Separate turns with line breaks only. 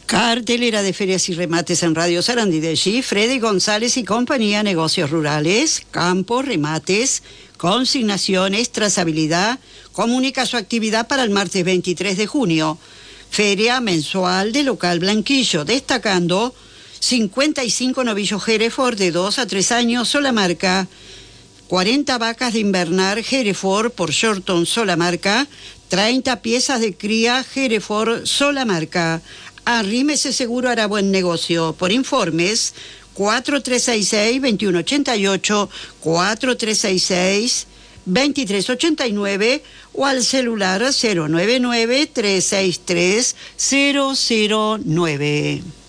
Cartelera de ferias y remates en Radio Sarandí de allí, Freddy González y compañía, negocios rurales, campos, remates, consignaciones, trazabilidad. Comunica su actividad para el martes 23 de junio. Feria mensual de local Blanquillo, destacando 55 novillos Hereford de 2 a 3 años, sola marca. 40 vacas de invernar Hereford por Shorton, sola marca. 30 piezas de cría Hereford, sola marca. Arrímese Seguro hará buen negocio. Por informes, 4366-2188, 4366-2389 o al celular 099-363-009.